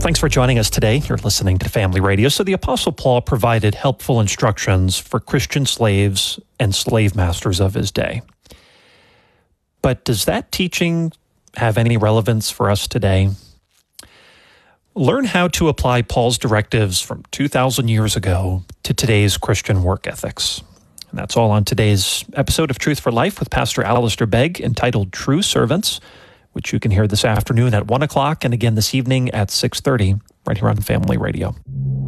Thanks for joining us today. You're listening to Family Radio. So the Apostle Paul provided helpful instructions for Christian slaves and slave masters of his day. But does that teaching have any relevance for us today? Learn how to apply Paul's directives from 2,000 years ago to today's Christian work ethics. And that's all on today's episode of Truth for Life with Pastor Alistair Begg, entitled True Servants, which you can hear this afternoon at 1 o'clock and again this evening at 6:30 right here on Family Radio.